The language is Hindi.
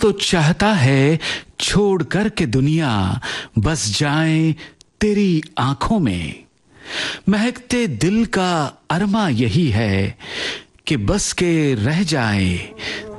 तो चाहता है छोड़ कर के दुनिया बस जाए तेरी आंखों में। महकते दिल का अरमा यही है कि बस के रह जाए